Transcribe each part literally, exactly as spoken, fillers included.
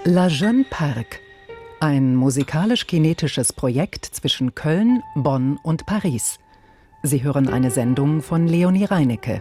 La Jeune Parc, ein musikalisch-kinetisches Projekt zwischen Köln, Bonn und Paris. Sie hören eine Sendung von Leonie Reinecke.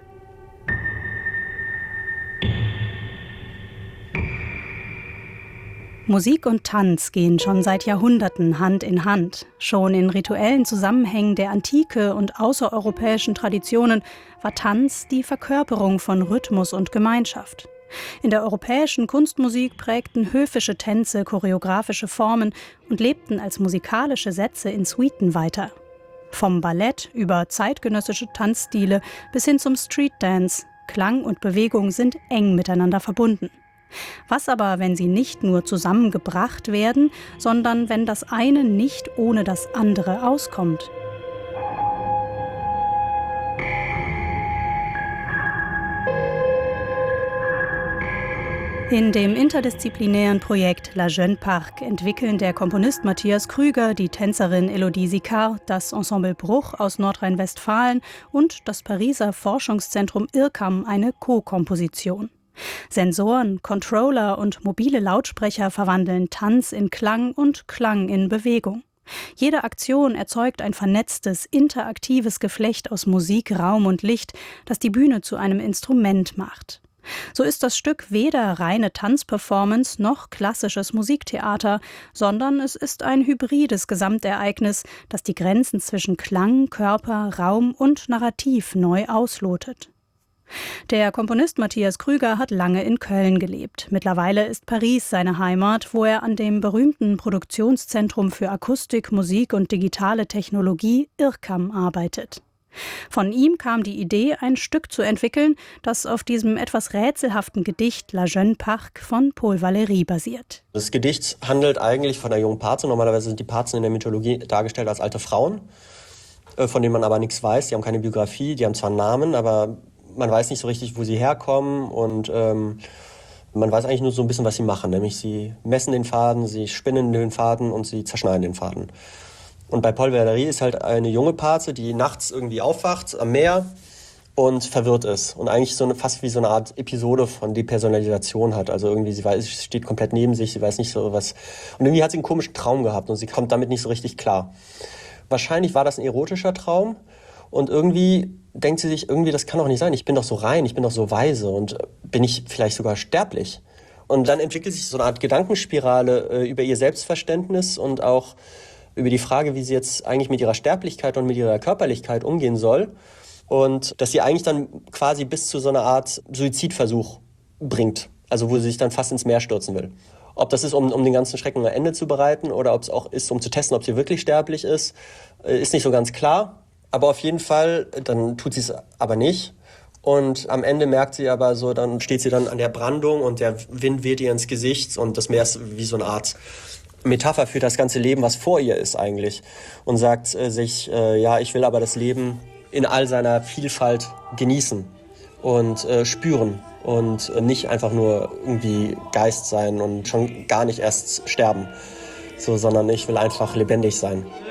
Musik und Tanz gehen schon seit Jahrhunderten Hand in Hand. Schon in rituellen Zusammenhängen der Antike und außereuropäischen Traditionen war Tanz die Verkörperung von Rhythmus und Gemeinschaft. In der europäischen Kunstmusik prägten höfische Tänze choreografische Formen und lebten als musikalische Sätze in Suiten weiter. Vom Ballett über zeitgenössische Tanzstile bis hin zum Streetdance, Klang und Bewegung sind eng miteinander verbunden. Was aber, wenn sie nicht nur zusammengebracht werden, sondern wenn das eine nicht ohne das andere auskommt? In dem interdisziplinären Projekt La Jeune Parc entwickeln der Komponist Matthias Krüger, die Tänzerin Elodie Sicard, das Ensemble Bruch aus Nordrhein-Westfalen und das Pariser Forschungszentrum IRCAM eine Co-Komposition. Sensoren, Controller und mobile Lautsprecher verwandeln Tanz in Klang und Klang in Bewegung. Jede Aktion erzeugt ein vernetztes, interaktives Geflecht aus Musik, Raum und Licht, das die Bühne zu einem Instrument macht. So ist das Stück weder reine Tanzperformance noch klassisches Musiktheater, sondern es ist ein hybrides Gesamtereignis, das die Grenzen zwischen Klang, Körper, Raum und Narrativ neu auslotet. Der Komponist Matthias Krüger hat lange in Köln gelebt. Mittlerweile ist Paris seine Heimat, wo er an dem berühmten Produktionszentrum für Akustik, Musik und digitale Technologie IRCAM arbeitet. Von ihm kam die Idee, ein Stück zu entwickeln, das auf diesem etwas rätselhaften Gedicht La Jeune Parc von Paul Valéry basiert. Das Gedicht handelt eigentlich von einer jungen Parze. Normalerweise sind die Parzen in der Mythologie dargestellt als alte Frauen, von denen man aber nichts weiß. Die haben keine Biografie, die haben zwar einen Namen, aber man weiß nicht so richtig, wo sie herkommen, und ähm, man weiß eigentlich nur so ein bisschen, was sie machen. Nämlich sie messen den Faden, sie spinnen den Faden und sie zerschneiden den Faden. Und bei Paul Valéry ist halt eine junge Parze, die nachts irgendwie aufwacht am Meer und verwirrt ist. Und eigentlich so eine, fast wie so eine Art Episode von Depersonalisation hat. Also irgendwie, sie weiß, sie steht komplett neben sich, sie weiß nicht so was. Und irgendwie hat sie einen komischen Traum gehabt und sie kommt damit nicht so richtig klar. Wahrscheinlich war das ein erotischer Traum. Und irgendwie denkt sie sich, irgendwie, das kann doch nicht sein. Ich bin doch so rein, ich bin doch so weise und bin ich vielleicht sogar sterblich. Und dann entwickelt sich so eine Art Gedankenspirale äh, über ihr Selbstverständnis und auch über die Frage, wie sie jetzt eigentlich mit ihrer Sterblichkeit und mit ihrer Körperlichkeit umgehen soll. Und dass sie eigentlich dann quasi bis zu so einer Art Suizidversuch bringt. Also wo sie sich dann fast ins Meer stürzen will. Ob das ist, um, um den ganzen Schrecken ein Ende zu bereiten, oder ob es auch ist, um zu testen, ob sie wirklich sterblich ist, äh, ist nicht so ganz klar. Aber auf jeden Fall, dann tut sie es aber nicht. Und am Ende merkt sie aber so, dann steht sie dann an der Brandung und der Wind weht ihr ins Gesicht und das Meer ist wie so eine Art Metapher für das ganze Leben, was vor ihr ist eigentlich. Und sagt äh, sich, äh, ja, ich will aber das Leben in all seiner Vielfalt genießen und äh, spüren und äh, nicht einfach nur irgendwie Geist sein und schon gar nicht erst sterben, so, sondern ich will einfach lebendig sein.